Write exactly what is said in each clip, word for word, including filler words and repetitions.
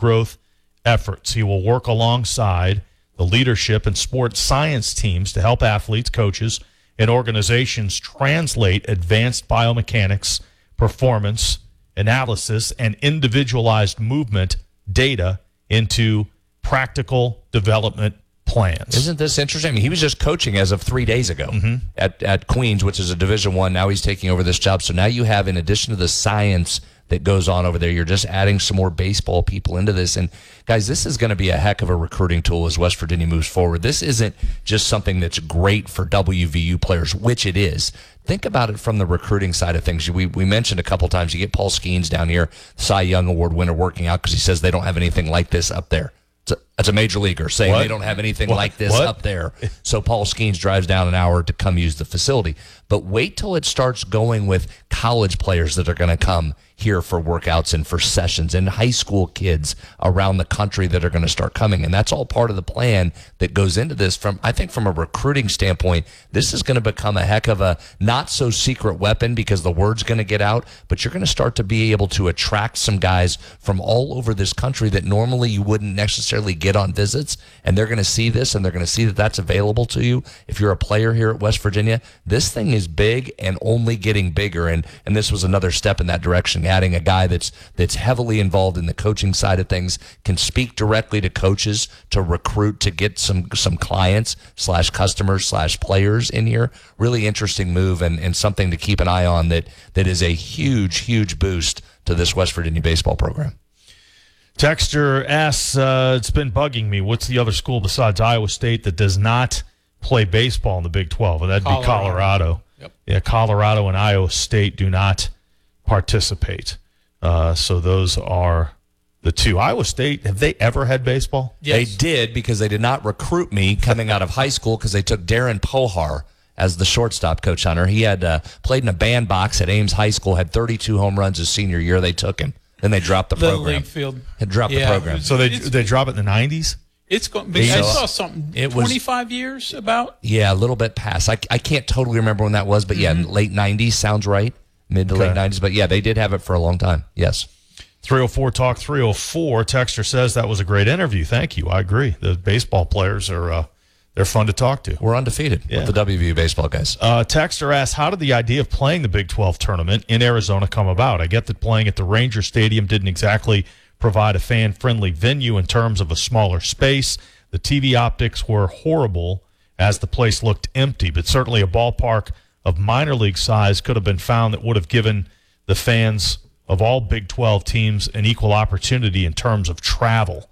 growth efforts. He will work alongside the leadership and sports science teams to help athletes, coaches, and organizations translate advanced biomechanics, performance, analysis, and individualized movement data into practical development plans. Isn't this interesting? I mean, he was just coaching as of three days ago mm-hmm. at, at Queens, which is a Division One. Now he's taking over this job. So now you have, in addition to the science that goes on over there, you're just adding some more baseball people into this. And guys, this is going to be a heck of a recruiting tool as West Virginia moves forward. This isn't just something that's great for W V U players, which it is. Think about it from the recruiting side of things. We we mentioned a couple times, you get Paul Skeens down here, Cy Young Award winner, working out because he says they don't have anything like this up there. It's a, it's a major leaguer saying what? They don't have anything what? like this what? up there. So Paul Skeens drives down an hour to come use the facility. But wait till it starts going with college players that are going to come here for workouts and for sessions, and high school kids around the country that are going to start coming. And that's all part of the plan that goes into this. From I think from a recruiting standpoint, this is going to become a heck of a not so secret weapon because the word's going to get out, but you're going to start to be able to attract some guys from all over this country that normally you wouldn't necessarily get on visits, and they're going to see this and they're going to see that that's available to you. If you're a player here at West Virginia, this thing is big and only getting bigger, and and this was another step in that direction. Adding a guy that's that's heavily involved in the coaching side of things, can speak directly to coaches to recruit, to get some some clients slash customers slash players in here. Really interesting move, and, and something to keep an eye on that that is a huge, huge boost to this West Virginia baseball program. Texter asks, uh, it's been bugging me, what's the other school besides Iowa State that does not play baseball in the Big twelve? And that'd Colorado. be Colorado. Yep. Yeah, Colorado and Iowa State do not participate. Uh, so those are the two. Iowa State, have they ever had baseball? Yes. They did, because they did not recruit me coming out of high school because they took Darren Pohar as the shortstop, Coach Hunter. He had uh, played in a bandbox at Ames High School, had thirty-two home runs his senior year. They took him. Then they dropped the Little program. League field. Had dropped yeah, the program. Was, so they they drop it in the nineties? It's going. I so, saw something. It was, twenty-five years about. Yeah, a little bit past. I, I can't totally remember when that was, but yeah, mm-hmm. late nineties sounds right. Mid to okay. late nineties. But yeah, they did have it for a long time. Yes. three oh four Talk three oh four. Texter says that was a great interview. Thank you. I agree. The baseball players are uh, they're fun to talk to. We're undefeated yeah. with the W V U baseball guys. Uh, Texter asks, how did the idea of playing the Big twelve tournament in Arizona come about? I get that playing at the Ranger Stadium didn't exactly provide a fan-friendly venue in terms of a smaller space. The T V optics were horrible as the place looked empty, but certainly a ballpark of minor league size could have been found that would have given the fans of all Big twelve teams an equal opportunity in terms of travel.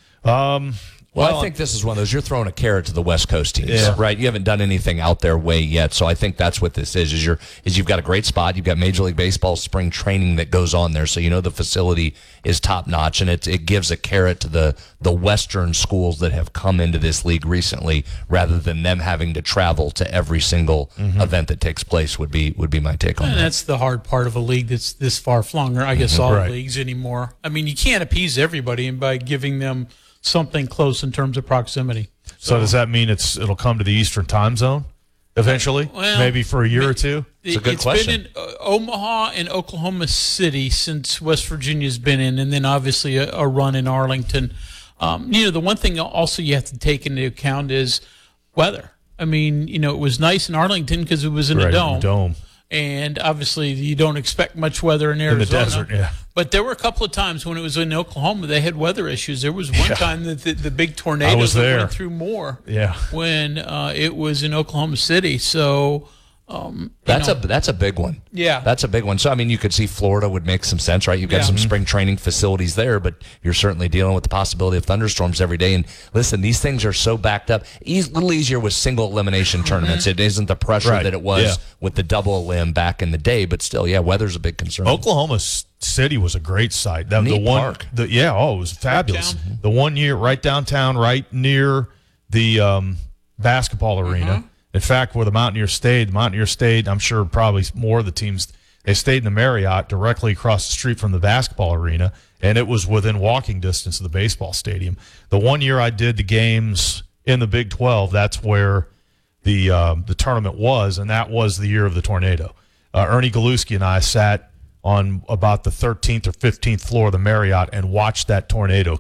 Um, well, well, I think this is one of those, you're throwing a carrot to the West Coast teams, yeah. right? You haven't done anything out their way yet, so I think that's what this is, is, you're, is you've got a great spot. You've got Major League Baseball spring training that goes on there, so you know the facility is top-notch, and it, it gives a carrot to the, the Western schools that have come into this league recently, rather than them having to travel to every single mm-hmm. event that takes place, would be would be my take on and that. That's the hard part of a league that's this far flung, or I guess mm-hmm. all right. leagues anymore. I mean, you can't appease everybody and by giving them something close in terms of proximity. So, so does that mean it's it'll come to the Eastern time zone eventually? Well, maybe for a year or two? It's a good it's question. It's been in uh, Omaha and Oklahoma City since West Virginia's been in, and then obviously a, a run in Arlington. Um, you know, the one thing also you have to take into account is weather. I mean, you know, it was nice in Arlington because it was in right, a dome. In a dome. And obviously you don't expect much weather in Arizona. In the desert, yeah. But there were a couple of times when it was in Oklahoma, they had weather issues. There was one yeah. time that the, the big tornado that went through more yeah. when uh, it was in Oklahoma City. So um, that's know. a that's a big one. Yeah, that's a big one. So I mean, you could see Florida would make some sense, right? You've got yeah. some mm-hmm. spring training facilities there, but you're certainly dealing with the possibility of thunderstorms every day. And listen, these things are so backed up. A little easier with single elimination tournaments. Mm-hmm. It isn't the pressure right. that it was yeah. with the double elim back in the day, but still, yeah, weather's a big concern. Oklahoma City was a great site. That, Neat the one, park. The, yeah, oh, it was fabulous. Right the one year right downtown, right near the um, basketball arena. Mm-hmm. In fact, where the Mountaineers stayed, the Mountaineers stayed, I'm sure probably more of the teams, they stayed in the Marriott directly across the street from the basketball arena, and it was within walking distance of the baseball stadium. The one year I did the games in the Big twelve, that's where the um, the tournament was, and that was the year of the tornado. Uh, Ernie Galuski and I sat on about the thirteenth or fifteenth floor of the Marriott and watched that tornado